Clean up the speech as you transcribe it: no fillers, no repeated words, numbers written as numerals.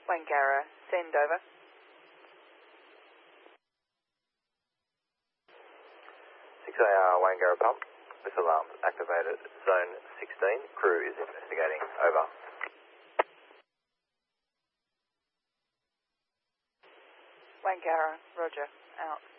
Wangara, send over. Wangara pump. This alarm activated. Zone 16. Crew is investigating. Over. Wangara, roger, out.